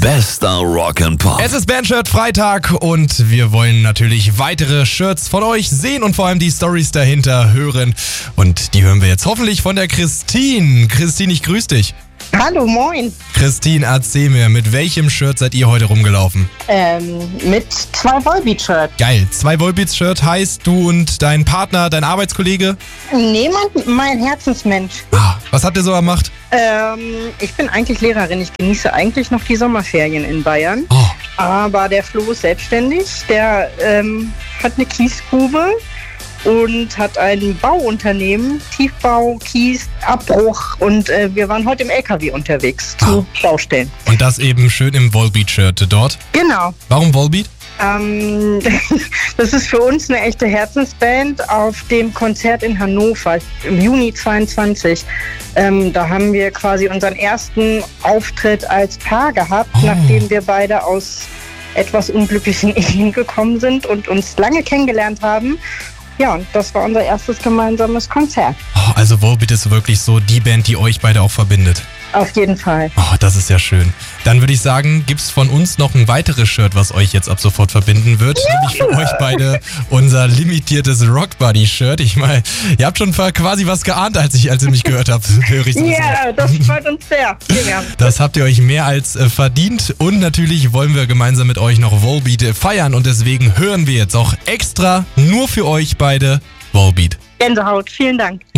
Bester Rock'n'Pop. Es ist Bandshirt Freitag und wir wollen natürlich weitere Shirts von euch sehen und vor allem die Stories dahinter hören. Und die hören wir jetzt hoffentlich von der Christine. Christine, ich grüße dich. Hallo, moin. Christine, erzähl mir, mit welchem Shirt seid ihr heute rumgelaufen? Mit 2 Volbeat-Shirts. Geil, 2 Volbeat-Shirt heißt du und dein Partner, dein Arbeitskollege? Nee, mein Herzensmensch. Was habt ihr so gemacht? Ich bin eigentlich Lehrerin. Ich genieße eigentlich noch die Sommerferien in Bayern. Oh. Aber der Flo ist selbstständig. Der hat eine Kiesgrube und hat ein Bauunternehmen, Tiefbau, Kies, Abbruch. Und wir waren heute im LKW unterwegs zu Baustellen. Und das eben schön im Volbeat-Shirt dort? Genau. Warum Volbeat? Das ist für uns eine echte Herzensband auf dem Konzert in Hannover im Juni 22. Da haben wir quasi unseren ersten Auftritt als Paar gehabt, nachdem wir beide aus etwas unglücklichen Ehen gekommen sind und uns lange kennengelernt haben. Ja, und das war unser erstes gemeinsames Konzert. Also Volbeat ist wirklich so die Band, die euch beide auch verbindet. Auf jeden Fall. Das ist ja schön. Dann würde ich sagen, gibt's von uns noch ein weiteres Shirt, was euch jetzt ab sofort verbinden wird. Ja. Nämlich für euch beide unser limitiertes Rockbuddy-Shirt. Ich meine, ihr habt schon quasi was geahnt, als ihr mich gehört habt. Ja, das freut uns sehr. Das habt ihr euch mehr als verdient. Und natürlich wollen wir gemeinsam mit euch noch Volbeat feiern. Und deswegen hören wir jetzt auch extra nur für euch beide Volbeat. Gänsehaut, vielen Dank.